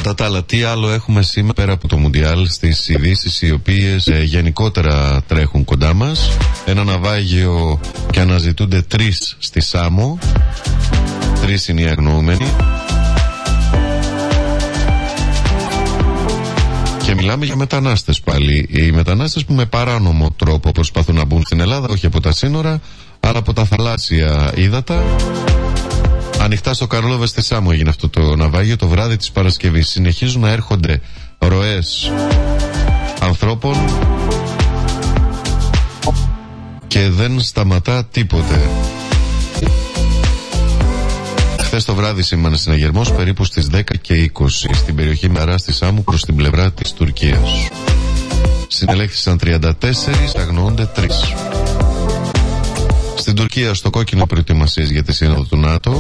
Κατά τα άλλα, τι άλλο έχουμε σήμερα πέρα από το Μουντιάλ στις ειδήσεις οι οποίες γενικότερα τρέχουν κοντά μας? Ένα ναυάγιο και αναζητούνται 3 στη Σάμο. 3 είναι οι αγνοούμενοι. Και μιλάμε για μετανάστες πάλι. Οι μετανάστες που με παράνομο τρόπο προσπαθούν να μπουν στην Ελλάδα, όχι από τα σύνορα, αλλά από τα θαλάσσια ύδατα. Ανοιχτά στο Καρλόβα στη Σάμο έγινε αυτό το ναυάγιο το βράδυ της Παρασκευής. Συνεχίζουν να έρχονται ροές ανθρώπων και δεν σταματά τίποτε. Χθες το βράδυ σήμανε συναγερμός περίπου στις 10:20 στην περιοχή Μαρά στη Σάμου προς την πλευρά της Τουρκίας. Συνελέχθησαν 34, αγνοούνται 3. Στην Τουρκία, στο κόκκινο, προετοιμασίες για τη σύνοδο του ΝΑΤΟ.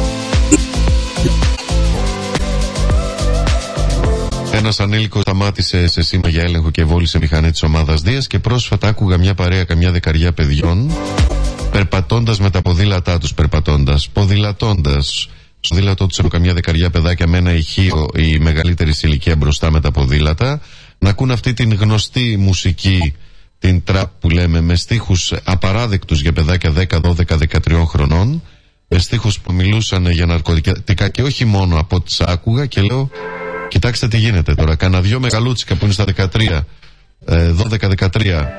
Ένας ανήλικος σταμάτησε σε σήμα για έλεγχο και βόλησε μηχανή της ομάδας Δίας. Και πρόσφατα άκουγα μια παρέα, καμιά δεκαριά παιδιών, περπατώντας με τα ποδήλατά τους, ποδηλατώντας. Στο δήλατό τους έχουν καμιά δεκαριά παιδάκια με ένα ηχείο, η μεγαλύτερη ηλικία μπροστά με τα ποδήλατα, να ακούν αυτή την γνωστή μουσική, την τραπ που λέμε, με στίχους απαράδεκτους για παιδάκια 10, 12, 13 χρονών, με στίχους που μιλούσαν για ναρκωτικά και όχι μόνο, από ό,τι άκουγα, και λέω, κοιτάξτε τι γίνεται τώρα. Κάνα 2 μεγαλούτσικα που είναι στα 13, 12-13,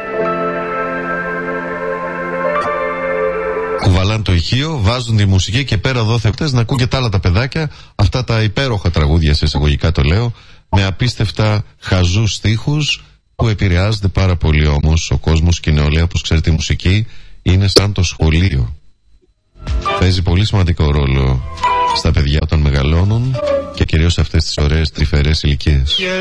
κουβαλάνε το ηχείο, βάζουν τη μουσική και πέρα δόθε να ακούν και τα άλλα τα παιδάκια αυτά τα υπέροχα τραγούδια, σε εισαγωγικά το λέω, με απίστευτα χαζούς στίχους που επηρεάζεται πάρα πολύ όμως ο κόσμος και η νεολαία. Όπως ξέρετε, η μουσική είναι σαν το σχολείο. Παίζει πολύ σημαντικό ρόλο στα παιδιά όταν μεγαλώνουν και κυρίως σε αυτές τις ωραίες τρυφερές ηλικίες.